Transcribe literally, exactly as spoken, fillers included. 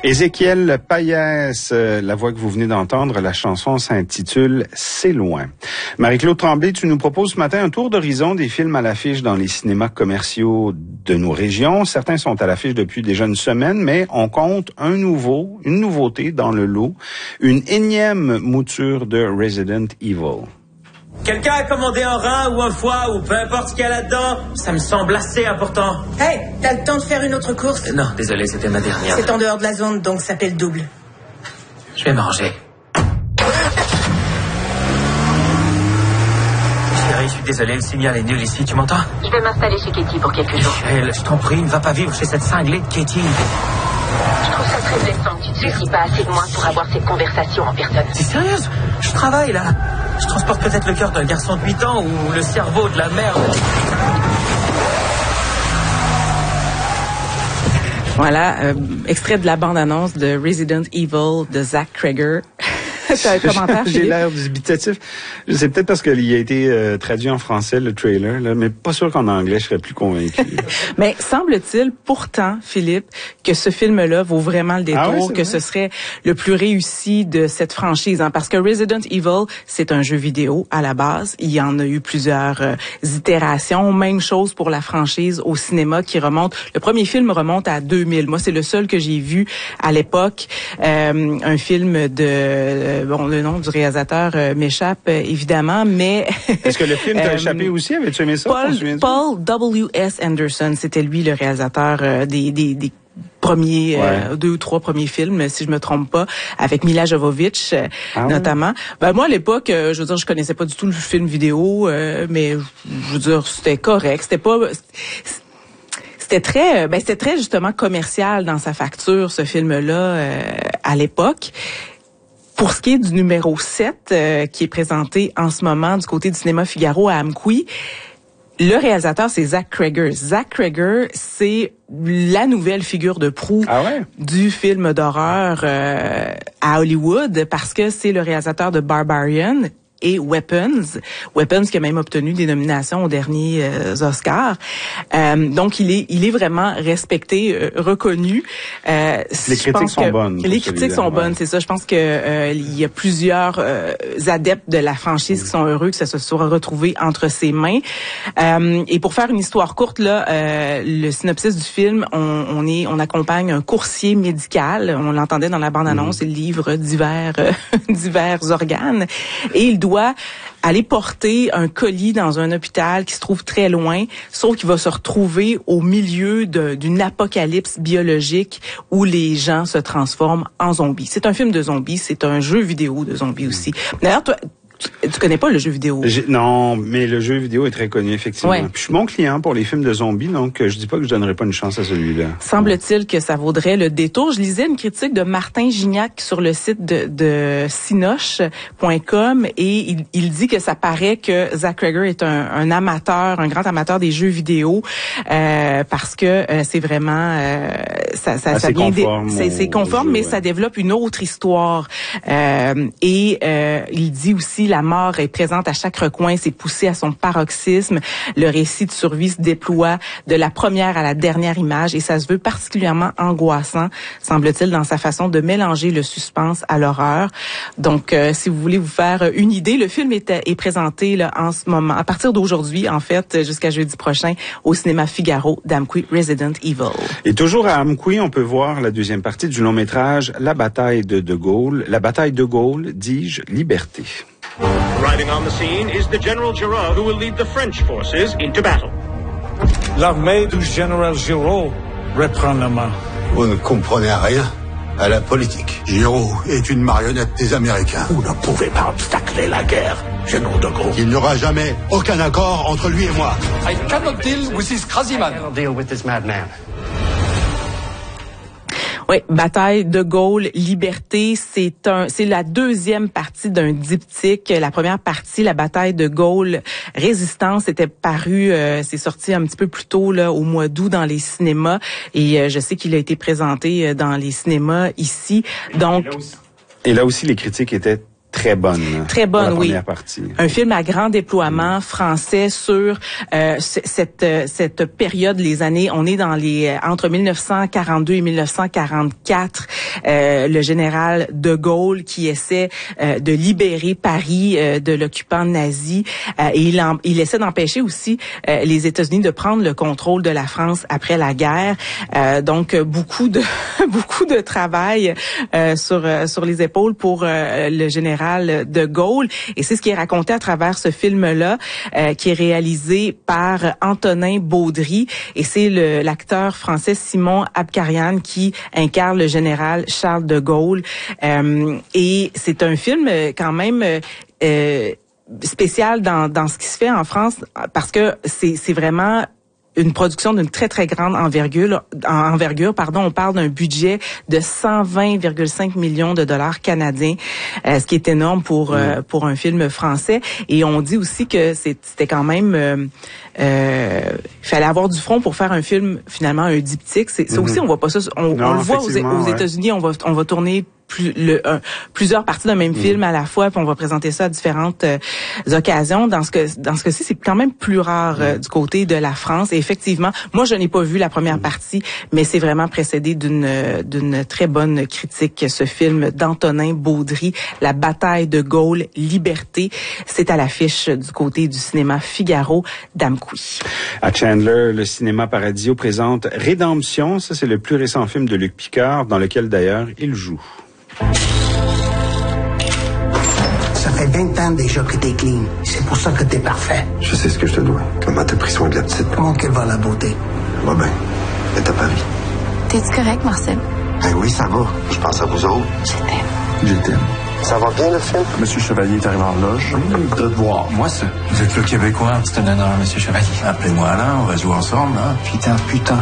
Ézéchiel Payès, euh, la voix que vous venez d'entendre, la chanson s'intitule « C'est loin ». Marie-Claude Tremblay, tu nous proposes ce matin un tour d'horizon des films à l'affiche dans les cinémas commerciaux de nos régions. Certains sont à l'affiche depuis déjà une semaine, mais on compte un nouveau, une nouveauté dans le lot, une énième mouture de Resident Evil. Quelqu'un a commandé un rein ou un foie ou peu importe ce qu'il y a là-dedans? Ça me semble assez important. Hey, t'as le temps de faire une autre course? Euh, non, désolé, c'était ma dernière. C'est en dehors de la zone, donc ça fait le double. Je vais manger. Chérie, je suis désolé, le signal est nul ici, tu m'entends? Je vais m'installer chez Katie pour quelques jours. Michel, je t'en prie, ne va pas vivre chez cette cinglée de Katie. Je trouve ça très blessant que tu ne te soucies pas assez de moi pour avoir cette conversation en personne. T'es sérieuse? Je travaille, là. Je transporte peut-être le cœur d'un garçon de huit ans ou le cerveau de la merde. Voilà, euh, extrait de la bande-annonce de Resident Evil de Zach Cregger. T'as un commentaire, J'ai l'air dubitatif. C'est peut-être parce qu'il a été euh, traduit en français, le trailer, là, mais pas sûr qu'en anglais, je serais plus convaincu. Mais semble-t-il pourtant, Philippe, que ce film-là vaut vraiment le détour, ah oui, que vrai? Ce serait le plus réussi de cette franchise. Hein, parce que Resident Evil, c'est un jeu vidéo à la base. Il y en a eu plusieurs euh, itérations. Même chose pour la franchise au cinéma qui remonte. Le premier film remonte à deux mille. Moi, c'est le seul que j'ai vu à l'époque. Euh, un film de... Euh, Bon, le nom du réalisateur euh, m'échappe, euh, évidemment, mais... Est-ce que le film t'a euh, échappé aussi? Avais-tu aimé ça? Paul, Paul W S Anderson, c'était lui le réalisateur euh, des, des, des premiers, ouais. euh, deux ou trois premiers films, si je me trompe pas, avec Mila Jovovich, euh, ah notamment. Ouais. Ben, moi, à l'époque, euh, je veux dire, je connaissais pas du tout le film vidéo, euh, mais je veux dire, c'était correct. C'était pas... C'était très, ben, c'était très, justement, commercial dans sa facture, ce film-là, euh, à l'époque. Pour ce qui est du numéro sept, euh, qui est présenté en ce moment du côté du cinéma Figaro à Amqui, le réalisateur, c'est Zach Cregger. Zach Cregger, c'est la nouvelle figure de proue ah ouais? du film d'horreur euh, à Hollywood, parce que c'est le réalisateur de Barbarian et Weapons. Weapons qui a même obtenu des nominations aux derniers euh, Oscars. Euh, donc, il est il est vraiment respecté, euh, reconnu. Euh, les critiques sont bonnes. Les critiques sont ouais. bonnes, c'est ça. Je pense que euh, il y a plusieurs euh, adeptes de la franchise oui. qui sont heureux que ça se soit retrouvé entre ses mains. Euh, et pour faire une histoire courte, là, euh, le synopsis du film, on, on est on accompagne un coursier médical. On l'entendait dans la bande-annonce, mmh. il livre divers euh, divers organes et il doit doit aller porter un colis dans un hôpital qui se trouve très loin, sauf qu'il va se retrouver au milieu de, d'une apocalypse biologique où les gens se transforment en zombies. C'est un film de zombies, c'est un jeu vidéo de zombies aussi. D'ailleurs, toi, tu, tu connais pas le jeu vidéo? J'ai, non, mais le jeu vidéo est très connu, effectivement. Ouais. Puis je suis mon client pour les films de zombies, donc je dis pas que je donnerais pas une chance à celui-là. Semble-t-il que ça vaudrait le détour. Je lisais une critique de Martin Gignac sur le site de, de Cinoche point com et il, il dit que ça paraît que Zach Cregger est un, un amateur, un grand amateur des jeux vidéo, euh, parce que euh, c'est vraiment... Euh, ça, ça, ça vient conforme, dé- c'est, c'est conforme, jeu, mais ouais. ça développe une autre histoire. Euh, et euh, il dit aussi la mort est présente à chaque recoin, c'est poussé à son paroxysme. Le récit de survie se déploie de la première à la dernière image et ça se veut particulièrement angoissant, semble-t-il, dans sa façon de mélanger le suspense à l'horreur. Donc, euh, si vous voulez vous faire une idée, le film est, est présenté là, en ce moment, à partir d'aujourd'hui, en fait, jusqu'à jeudi prochain, au cinéma Figaro d'Amqui, Resident Evil. Et toujours à Amqui, on peut voir la deuxième partie du long métrage La bataille de De Gaulle. La bataille de Gaulle, dis-je, liberté. Arriving on the scene is the General Giraud who will lead the French forces into battle. L'armée du général Giraud reprend la main. Vous ne comprenez rien à la politique. Giraud est une marionnette des Américains. Vous ne pouvez pas obstacler la guerre, général de Gaulle. Il n'y aura jamais aucun accord entre lui et moi. I cannot deal with this crazy man. I cannot deal with this madman. Oui, bataille de Gaulle, liberté, c'est un, c'est la deuxième partie d'un diptyque. La première partie, la bataille de Gaulle, résistance, était paru, euh, c'est sorti un petit peu plus tôt là, au mois d'août dans les cinémas, et euh, je sais qu'il a été présenté dans les cinémas ici. Donc, et là aussi, les critiques étaient très bonne. Très bonne, la oui. Première partie. Un film à grand déploiement mmh. français sur euh, cette cette période, les années. On est dans les entre mille neuf cent quarante-deux et mille neuf cent quarante-quatre. Euh, le général de Gaulle qui essaie euh, de libérer Paris euh, de l'occupant nazi euh, et il, en, il essaie d'empêcher aussi euh, les États-Unis de prendre le contrôle de la France après la guerre. Euh, donc beaucoup de beaucoup de travail euh, sur euh, sur les épaules pour euh, le général de Gaulle et c'est ce qui est raconté à travers ce film-là euh, qui est réalisé par Antonin Baudry et c'est le l'acteur français Simon Abkarian qui incarne le général Charles de Gaulle euh, et c'est un film quand même euh, spécial dans dans ce qui se fait en France parce que c'est c'est vraiment une production d'une très très grande envergure envergure pardon on parle d'un budget de cent vingt virgule cinq millions de dollars canadiens euh, ce qui est énorme pour euh, pour un film français et on dit aussi que c'était quand même euh, euh, il fallait avoir du front pour faire un film finalement un diptyque c'est ça mm-hmm. aussi on voit pas ça on, non, on le voit aux, aux États-Unis on va on va tourner plus, le, euh, plusieurs parties d'un même mmh. film à la fois, puis on va présenter ça à différentes euh, occasions. Dans ce que dans ce cas-ci, c'est quand même plus rare euh, du côté de la France. Et effectivement, moi, je n'ai pas vu la première mmh. partie, mais c'est vraiment précédé d'une d'une très bonne critique. Ce film d'Antonin Baudry, La bataille de Gaulle, Liberté, c'est à l'affiche du côté du cinéma Figaro d'Amqui. À Chandler, le cinéma Paradiso présente Rédemption. Ça, c'est le plus récent film de Luc Picard, dans lequel d'ailleurs il joue. Ça fait vingt ans déjà que t'es clean. C'est pour ça que t'es parfait. Je sais ce que je te dois. Comment t'as pris soin de la petite. Comment qu'elle va, la beauté? Va bien. Elle t'a pas vu. T'es-tu correct, Marcel? Ben oui, ça va. Je pense à vous autres. Je t'aime. Je t'aime. Ça va bien, le film? Monsieur Chevalier est arrivé en loge. Mmh, de te voir. Moi, ça. Vous êtes le Québécois. C'est un honneur, Monsieur Chevalier. Appelez-moi Alain, on va jouer ensemble, hein? Putain, putain.